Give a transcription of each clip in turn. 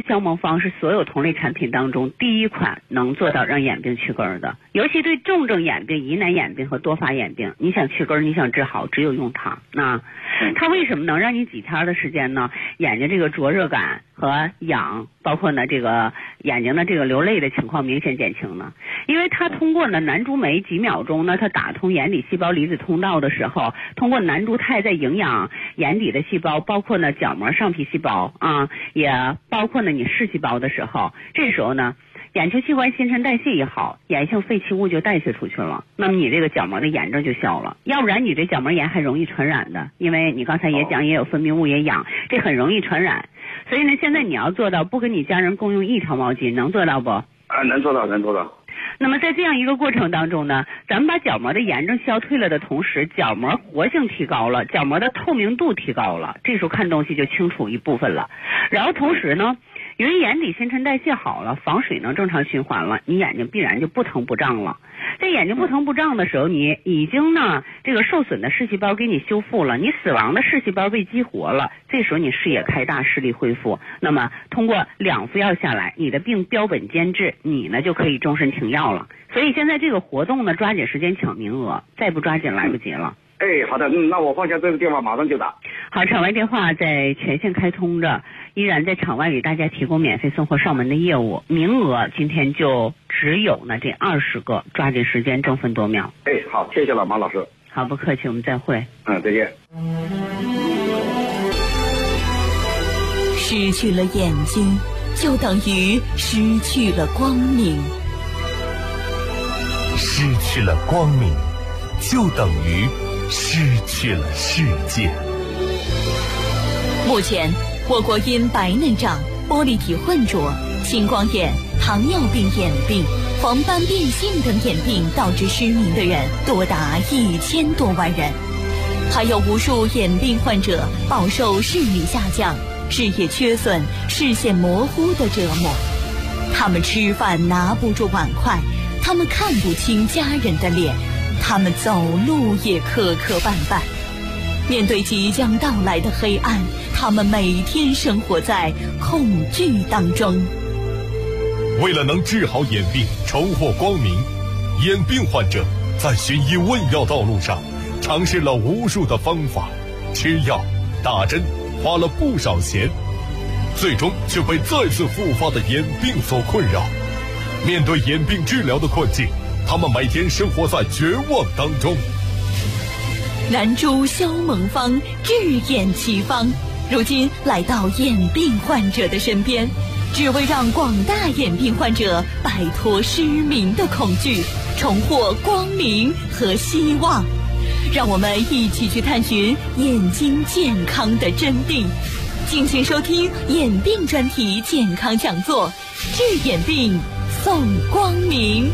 消盟方是所有同类产品当中第一款能做到让眼病去根的，尤其对重症眼病、疑难眼病和多发眼病，你想去根，你想治好，只有用它。那它为什么能让你几天的时间呢？眼睛这个灼热感和痒，包括呢这个眼睛的这个流泪的情况明显减轻呢？因为它通过呢南珠酶几秒钟呢，它打通眼底细胞离子通道的时候，通过南珠肽在营养眼底的细胞，包括呢角膜上皮细胞啊，也包括呢你视细胞的时候，这时候呢眼球器官新陈代谢也好，炎性废弃物就代谢出去了，那么你这个角膜的炎症就消了。要不然你这角膜炎还容易传染的，因为你刚才也讲也有分泌物也痒，这很容易传染。所以呢现在你要做到不跟你家人共用一条毛巾，能做到不？ 能做到，能做到。 那么在这样一个过程当中呢，咱们把角膜的炎症消退了的同时，角膜活性提高了，角膜的透明度提高了，这时候看东西就清楚一部分了。然后同时呢，由于眼底新陈代谢好了，房水能正常循环了，你眼睛必然就不疼不胀了。在眼睛不疼不胀的时候，你已经呢这个受损的视细胞给你修复了，你死亡的视细胞被激活了，这时候你视野开大，视力恢复。那么通过2副药下来，你的病标本兼治，你呢就可以终身停药了。所以现在这个活动呢，抓紧时间抢名额，再不抓紧来不及了。 好的，那我放下这个电话马上就打。 好，场外电话在全线开通着，依然在场外给大家提供免费送货上门的业务，名额今天就只有呢这20个，抓紧时间，争分夺秒。 好，谢谢了马老师。 好，不客气，我们再会。 再见。 失去了眼睛，就等于失去了光明； 失去了光明，就等于失去了世界。 目前，我国因白内障、玻璃体混浊、青光眼、糖尿病眼病、黄斑变性等眼病导致失明的人多达1000多万人，还有无数眼病患者饱受视力下降、视野缺损、视线模糊的折磨。他们吃饭拿不住碗筷，他们看不清家人的脸，他们走路也磕磕绊绊。面对即将到来的黑暗，他们每天生活在恐惧当中。 为了能治好眼病，重获光明，眼病患者在寻医问药道路上尝试了无数的方法，吃药、打针，花了不少钱，最终却被再次复发的眼病所困扰。面对眼病治疗的困境，他们每天生活在绝望当中。 南珠消盟方治眼奇方，如今来到眼病患者的身边，只为让广大眼病患者摆脱失明的恐惧，重获光明和希望。让我们一起去探寻眼睛健康的真谛。敬请收听眼病专题健康讲座，治眼病送光明。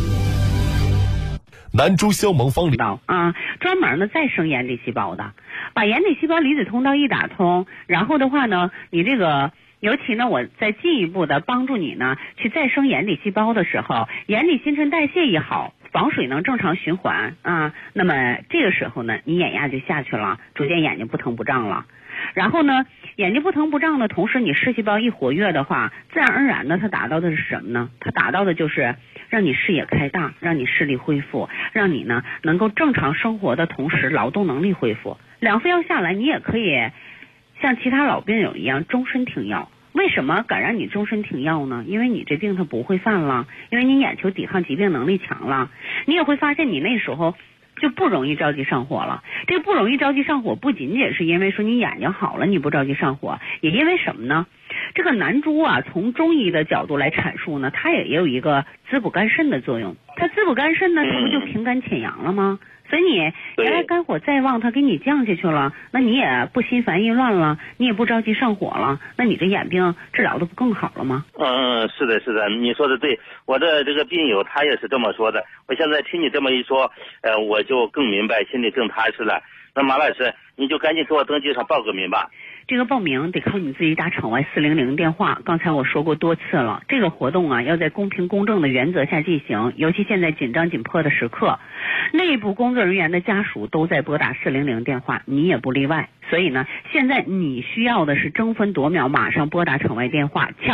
南珠消盟方里专门呢再生眼底细胞的，把眼底细胞离子通道一打通，然后的话呢，你这个尤其呢，我再进一步的帮助你呢去再生眼底细胞的时候，眼底新陈代谢也好，房水能正常循环那么这个时候呢，你眼压就下去了，逐渐眼睛不疼不胀了。然后呢，眼睛不疼不胀的同时，你视细胞一活跃的话，自然而然的它达到的是什么呢？它达到的就是让你视野开大，让你视力恢复，让你呢能够正常生活的同时劳动能力恢复。2副药下来，你也可以像其他老病友一样终身停药。为什么敢让你终身停药呢？因为你这病它不会犯了，因为你眼球抵抗疾病能力强了。你也会发现你那时候就不容易着急上火了。这个不容易着急上火，不仅仅是因为说你眼睛好了你不着急上火，也因为什么呢？这个南珠从中医的角度来阐述呢，它也有一个滋补肝肾的作用。它滋补肝肾呢，它不就平肝潜阳了吗？所以你原来肝火再旺，它给你降下去了，那你也不心烦意乱了，你也不着急上火了，那你这眼病治疗的不更好了吗？ 是的，是的，你说的对。我的这个病友他也是这么说的。我现在听你这么一说，我就更明白，心里更踏实了。那马老师，你就赶紧给我登记上报个名吧。 这个报名得靠你自己打场外400电话，刚才我说过多次了，这个活动要在公平公正的原则下进行，尤其现在紧张紧迫的时刻，内部工作人员的家属都在拨打400电话，你也不例外。所以呢，现在你需要的是争分夺秒，马上拨打场外电话，